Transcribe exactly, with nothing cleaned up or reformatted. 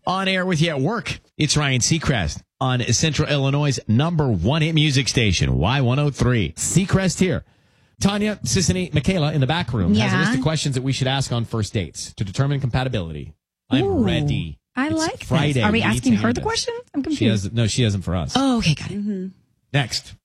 On air with you at work. It's Ryan Seacrest on Central Illinois' number one hit music station, Y one oh three. Seacrest here. Tanya, Sissany, Michaela in the back room Yeah. has a list of questions that we should ask on first dates to determine compatibility. I'm Ooh, ready. I It's like Friday. this. Are we We need asking to her hear the this. question? I'm confused. She has, no, she hasn't for us. Oh, okay, got it. Next,